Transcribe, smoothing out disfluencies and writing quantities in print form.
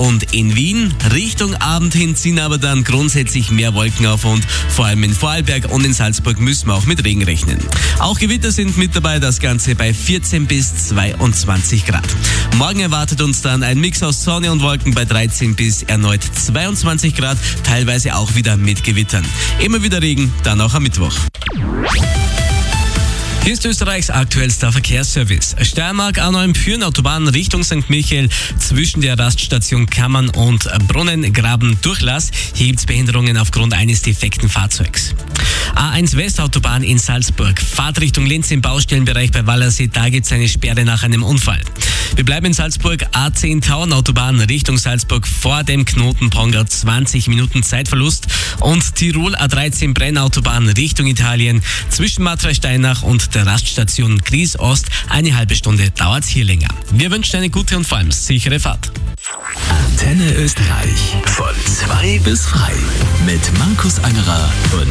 und in Wien. Richtung Abend hin ziehen aber dann grundsätzlich mehr Wolken auf und vor allem in Vorarlberg und in Salzburg müssen wir auch mit Regen rechnen. Auch Gewitter sind mit dabei, das Ganze bei 14 bis 22 Grad. Morgen erwartet uns dann ein Mix aus Sonne und Wolken bei 13 bis erneut 22 Grad, teilweise auch wieder mit Gewittern. Immer wieder Regen, dann auch am Mittwoch. Hier ist Österreichs aktuellster Verkehrsservice. Steiermark A9 Autobahn Richtung St. Michael zwischen der Raststation Kammern und Brunnengraben-Durchlass. Hier gibt es Behinderungen aufgrund eines defekten Fahrzeugs. A1 Westautobahn in Salzburg. Fahrtrichtung Linz im Baustellenbereich bei Wallersee. Da gibt es eine Sperre nach einem Unfall. Wir bleiben in Salzburg. A10 Tauernautobahn Richtung Salzburg vor dem Knoten Pongau. 20 Minuten Zeitverlust. Und Tirol A13 Brennautobahn Richtung Italien zwischen Matrei-Steinach und der Raststation Gries Ost. Eine halbe Stunde dauert es hier länger. Wir wünschen eine gute und vor allem sichere Fahrt. Antenne Österreich von 2 bis frei mit Markus Angerer und